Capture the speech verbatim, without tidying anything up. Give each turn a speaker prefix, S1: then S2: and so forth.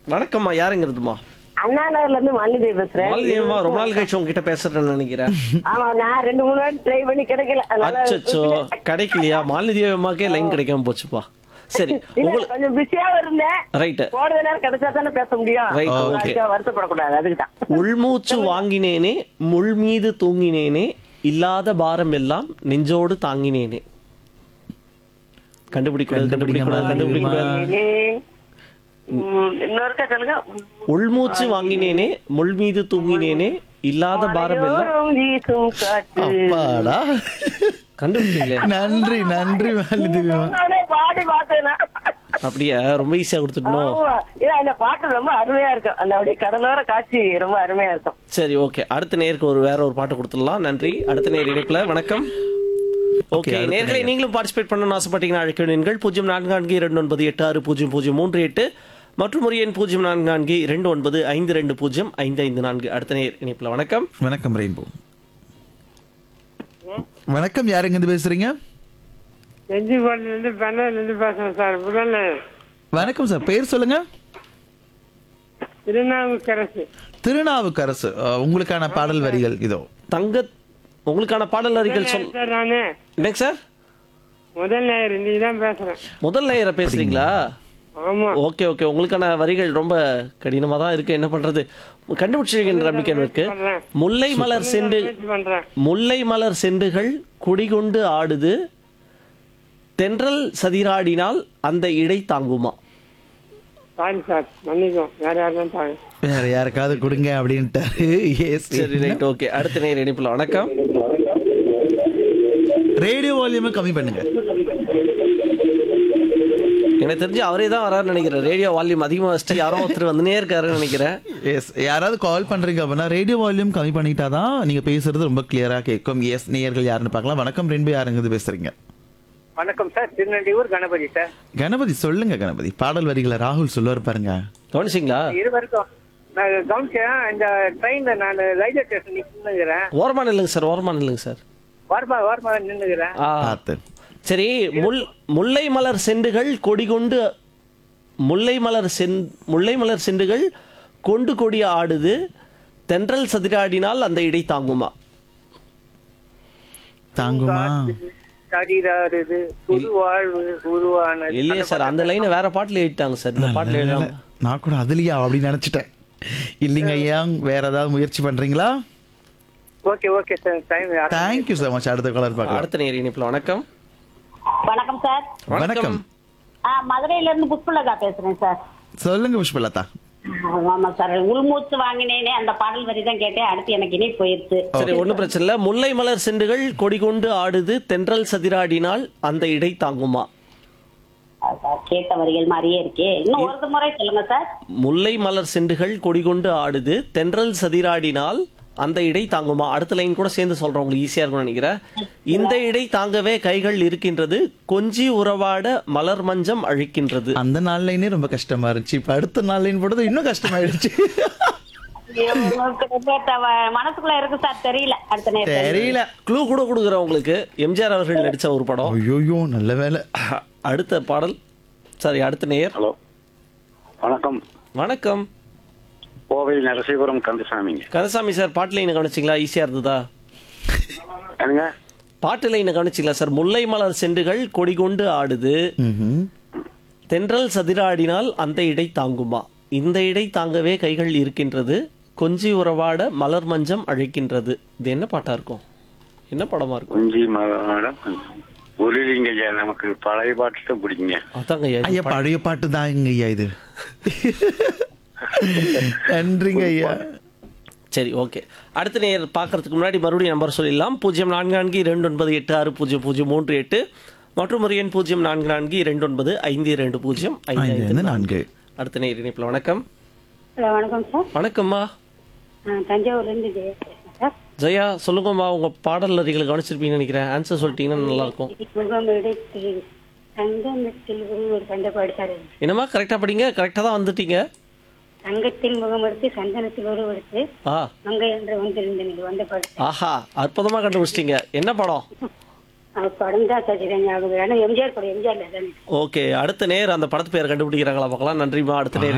S1: வணக்கம்மா, யாருங்கிறதுமா?
S2: அண்ணா நகர்ல இருந்து மாலினி பேசுறேன்.
S1: மாலினியம்மா, ரொம்ப நாள் கழிச்சு உங்ககிட்ட பேசுறேன்னு நினைக்கிறேன்.
S2: ஆமா, நான் ரெண்டு மூணு வாட்டி ட்ரை பண்ணி கிடைக்கல. அதனால
S1: அச்சச்சோ, கிடைக்கலையா? மாலினி அம்மாக்கே லைன் கிடைக்காம போச்சுப்பா. சரி,
S2: இல்ல,
S1: உங்களுக்கு
S2: கொஞ்சம் பிஸியாவும் இருந்தேன்.
S1: ரைட்
S2: போடுற நேரம் கிடைச்சா தானே பேச முடியும்.
S1: Right, okay.
S2: அதுக்காக வருத்தப்படக்கூடாது, அதுக்குதான்.
S1: உள்மூச்சு வாங்கினேனே, முள் மீது தூங்கினேனே, இல்லாத பாரம் எல்லாம் நெஞ்சோடு தாங்கினேனே. கண்டுபிடிக்கூடாது, கண்டுபிடிக்கூடாது, கண்டுபிடிக்கூடாது.
S2: உம், இன்னொருக்கா சொல்லுங்க.
S1: உள்மூச்சு வாங்கினேனே, முள் மீது தூங்கினேனே, இல்லாத பாரம் எல்லாம்.
S2: மலையோரம் வீசும் காற்று.
S3: அப்பாடா,
S1: கண்டுபிடிக்கலையே?
S3: நன்றி நன்றி மாலினி.
S2: நானே பாடி பார்த்தேன்.
S1: அப்படியா? ரொம்ப ஈஸியா கொடுத்துட்டோம்.
S2: ஆமா, இல்ல, அந்த பாட்டு ரொம்ப அருமையா இருக்கும். அந்த அப்படியே கடலோர காட்சி ரொம்ப அருமையா இருக்கும்.
S1: சரி, ஓகே. அடுத்த நேருக்கு ஒரு வேற ஒரு பாட்டு கொடுத்துடலாம். நன்றி. அடுத்த நேர் இணைப்புல. வணக்கம். ஓகே,
S3: அடுத்த
S1: நேர்களை
S3: நேயர்.
S1: நீங்களும் பார்ட்டிசிபேட் பண்ணணும்னு ஆசைப்பட்டீங்கன்னா அழைக்க வேண்டிய பூஜ்ஜியம் நான்கு நான்கு இரண்டு ஒன்பது எட்டு ஆறு பூஜ்ஜியம் பூஜ்ஜியம் மூன்று எட்டு மற்றும் ஒரு எண் பூஜ்ஜியம் நான்கு நான்கு இரண்டு ஒன்பது ஐந்து ரெண்டு பூஜ்ஜியம் ஐந்து ஐந்து நான்கு. அடுத்த நேர் இணைப்புல. வணக்கம்.
S3: வணக்கம் ரெயின்போ. வணக்கம், யாருங்க இருந்து பேசுறீங்க?
S4: செஞ்சிக்கோட்டிலிருந்து பெண்ணாயிலிருந்து பேசுறேன் சார். முதல்ல
S3: வணக்கம் சார், பேர் சொல்லுங்க.
S4: திருநாவுக்கரசு.
S3: திருநாவுக்கரசு. அஹ், உங்களுக்கான பாடல் வரிகள் இதோ.
S1: தங்க உங்களுக்கான பாடல் வரிகள் சொல்.
S4: சார் நானு
S1: என்னங்க சார்?
S4: முதல் நேயர் இன்னைக்கு தான் பேசுறேன்.
S1: முதல் நேர பேசுறீங்களா?
S4: ஆமா,
S1: ஓகே ஓகே. உங்களுக்கான வரிகள் ரொம்ப கடினமா தான் இருக்கு. என்ன பண்றது? கண்டுபிடிச்சிருக்கின்ற நம்பிக்கை இருக்கு. முல்லை மலர் செண்டு
S4: முயற்சி பண்றேன்.
S1: முல்லை மலர் செண்டுகள் குடிகொண்டு ஆடுது, தென்றல் சதிராடினால் அந்த இடை தாங்குமா?
S4: சாரி சார், மன்னிக்கும். வேற யாரும் தாங்க.
S3: வேற யாருக்காவது கொடுங்க அப்படின்ட்டாரு. Yes.
S1: சரி, ரைட், ஓகே. அடுத்த நேர் இணைப்புல. வணக்கம்.
S3: ரேடியோ வால்யூமை கம்மி பண்ணுங்க.
S1: எனக்கு தெரிஞ்சு அவரே தான் வராருன்னு நினைக்கிறேன். ரேடியோ வால்யூம் அதிகமா வச்சுட்டு யாரோ ஒருத்தர் வந்துனே இருக்காருன்னு நினைக்கிறேன்.
S3: எஸ், யாராவது கால் பண்றீங்க அப்படின்னா ரேடியோ வால்யூம் கம்மி பண்ணிட்டாதான் நீங்க பேசுறது ரொம்ப கிளியரா கேட்கும். எஸ், நேயர்கள் யாருன்னு பார்க்கலாம். வணக்கம் ரெயின்போ, யாருங்க இது பேசுறீங்க?
S5: வணக்கம் சார், திருநெல்வேலூர் கணபதி சார்.
S3: கணபதி, சொல்லுங்க கணபதி. பாடல் வரிகளை ராகுல் சொல்லுவார் பாருங்க.
S1: கவனிச்சிங்களா?
S5: இருவருக்கும் நான் கவனிச்சேன். இந்த ட்ரெயின்ல நான் ரயில்வே ஸ்டேஷன் நின்னுக்கிறேன்.
S1: ஓரமா நில்லுங்க சார், ஓரமா நில்லுங்க சார்.
S5: வார்மா வார்மா நின்னுக்கிறேன்.
S1: ஆ,
S3: பார்த்து.
S1: சரி. முல் முல்லை மலர் செண்டுகள் கொடி கொண்டு முல்லை மலர் சென் முல்லை மலர் செண்டுகள் கொண்டு கொடி ஆடுது, தென்றல் சதிராடினால் அந்த இடை தாங்குமா?
S3: தாங்குமா?
S5: சரீராருது புது வாழ்வு உருவானது.
S1: இல்லையே சார், அந்த லைனை வேற பாட்டுல எழுதிட்டாங்க சார். இந்த பாட்டுல எழுதாம.
S3: நான் கூட அதுலயா அப்படின்னு நினைச்சிட்டேன். இல்லைங்க ஐயா, வேற ஏதாவது முயற்சி பண்றீங்களா?
S5: Okay okay sir, time.
S3: Thank you so much. அடுத்த காலர் பார்க்கலாம்.
S1: அடுத்த நேர் இணைப்புல. வணக்கம்.
S6: வணக்கம் சார்.
S3: வணக்கம்.
S6: ஆ, மதுரையில இருந்து புஷ்பலதா பேசுறேன் சார்.
S3: சொல்லுங்க புஷ்பலதா.
S6: ஆமா சார், உள்மூச்சு வாங்கினேனே அந்த பாடல் வரி தான் கேட்டேன். அடுத்து எனக்கு இணை போயிருச்சு.
S1: சரி, ஒண்ணும் பிரச்சனை இல்ல. முல்லை மலர் செண்டுகள் கொடி கொண்டு ஆடுது, தென்றல் சதிராடினால் அந்த இடை தாங்குமா?
S6: ஆ, சார், கேட்ட வரிகள் மாதிரியே இருக்கே. இன்னும் ஒரு முறை சொல்லுங்க சார்.
S1: முல்லை மலர் செண்டுகள் கொடி கொண்டு ஆடுது, தென்றல் சதிராடினால் அந்த இடை தாங்குமா? அடுத்த லைன் கூட சேர்ந்து சொல்றேன், உங்களுக்கு ஈஸியா இருக்கும்னு நினைக்கிறேன். இந்த இடை தாங்கவே கைகள் இருக்கின்றது, கொஞ்சி உறவாட மலர் மஞ்சம் அழிக்கின்றது.
S3: அந்த நாள் லைனே ரொம்ப கஷ்டமா இருந்துச்சு. இப்ப அடுத்த நாள் லைன் போடுறது இன்னும் கஷ்டமாயிடுச்சு.
S6: உங்களுக்கு கேட்ட வ- மனசுக்குள்ள இருக்கு சார், தெரியல. அடுத்த நேரம்
S3: தெரியல.
S1: க்ளூ கூட கொடுக்குறேன் உங்களுக்கு. எம்ஜிஆர் அவர்கள் நடிச்ச ஒரு படம்.
S3: ஐயோ, நல்ல வேலை.
S1: அடுத்த பாடல். சரி, அடுத்த நேயர்.
S7: ஹலோ, வணக்கம்.
S1: வணக்கம்.
S7: கோவை நரசிபுரம் கந்தசாமிங்க.
S1: கந்தசாமி சார், பாட்டு லைனை கவனிச்சிங்களா? ஈஸியா இருந்ததா?
S7: என்னங்க?
S1: பாட்டு லைனை கவனிச்சிங்களா சார்? முல்லை மலர் செண்டுகள் கொடி கொண்டு ஆடுது,
S3: ம்ஹும்.
S1: தென்றல் சதிராடினால் அந்த இடை தாங்குமா? இந்த இடை தாங்கவே கைகள் இருக்கின்றது, கொஞ்சி உறவாட மலர் மஞ்சம் அழைக்கின்றது. இது என்ன பாட்டா இருக்கும்? என்ன படமா இருக்கும்?
S7: குஞ்சி மேடம் ஒலிலிங்க ஐயா, நமக்கு பழைய பாட்டு தான் பிடிக்குங்க.
S1: அதாங்க ஐயா, இது
S3: ஐயா,
S1: பாட்டு.
S3: பழைய பாட்டு தான் ஐயா இது. நன்றிங்க ஐயா.
S1: சரி, ஓகே. அடுத்த நேர் பார்க்கறதுக்கு முன்னாடி மறுபடியும் நம்பர் சொல்லிடலாம். பூஜ்ஜியம் நான்கு நான்கு இரண்டு ஒன்பது எட்டு ஆறு பூஜ்ஜியம் பூஜ்ஜியம் மூன்று எட்டு மற்றும் ஒரு எண் பூஜ்ஜியம் நான்கு நான்கு இரண்டு ஒன்பது ஐந்து இரண்டு பூஜ்ஜியம் ஐந்து
S3: ஐந்து
S1: ஐந்து
S3: ஐந்து
S1: நான்கு.
S3: நான்கு.
S1: அடுத்த நேர் இணைப்பில். வணக்கம்.
S6: ஹலோ, வணக்கம் சார்.
S1: வணக்கம்மா.
S6: ஆ, தஞ்சாவூர்ல இருந்து ஜெயா பேசுறேன் சார்.
S1: ஜெயா, சொல்லுங்கம்மா. உங்க பாடல் வரிகளை கவனிச்சிருப்பீங்கன்னு நினைக்கிறேன். ஆன்சர் சொல்லிட்டீங்கன்னா நல்லா இருக்கும்.
S6: முகமெடுத்து தங்கத்தில் ஒரு கண்ட பாடிச்சாரு.
S1: என்னம்மா, கரெக்டா படிங்க. கரெக்டா தான் வந்துட்டீங்க.
S6: தங்கத்தில் முகமெடுத்து சந்தனத்தில் உருவெடுத்து
S1: ஆ,
S6: மங்கை என்று வந்திருந்தேன் வந்த பாடு.
S1: ஆஹா, அற்புதமா கண்டுபிடிச்சிட்டீங்க. என்ன படம்?
S6: படம் தான் சார் ஞாபகம். ஆனா எம்ஜிஆர் படம், எம்ஜிஆர்ல தானே.
S1: ஓகே, அடுத்த நேர் அந்த படத்து பேர் கண்டுபிடிக்கிறாங்களா பார்க்கலாம். நன்றிமா. அடுத்த நேர்